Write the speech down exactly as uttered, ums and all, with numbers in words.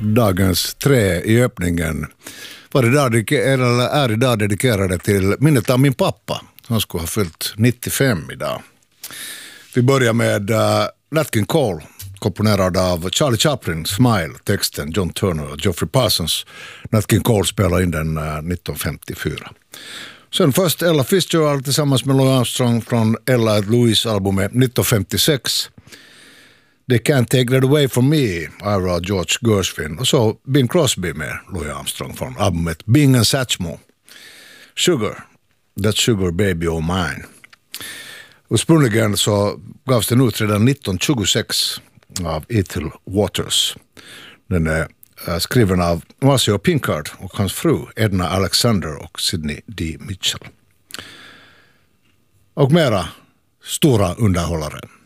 dagens trä i öppningen var idag, eller är idag dedikerade till minnet av min pappa. Han skulle ha fyllt nittiofem idag. Vi börjar med uh, Nat King Cole, komponerad av Charlie Chaplin, Smile, texten John Turner och Geoffrey Parsons. Nat King Cole spelar in den uh, nitton femtiofyra. Sen först Ella Fitzgerald tillsammans med Louis Armstrong från Ella Louise-albumet nitton femtiosex. They Can't Take That Away From Me, Ira George Gershwin. Och så Bing Crosby med Louis Armstrong från albumet Bing and Satchmo. Sugar, That Sugar Baby Oh Mine. Ursprungligen så gavs den ut redan nitton tjugosex av Ethel Waters. Den är uh, skriven av Marcia Pinkard och hans fru Edna Alexander och Sidney D. Mitchell. Och mera stora underhållare.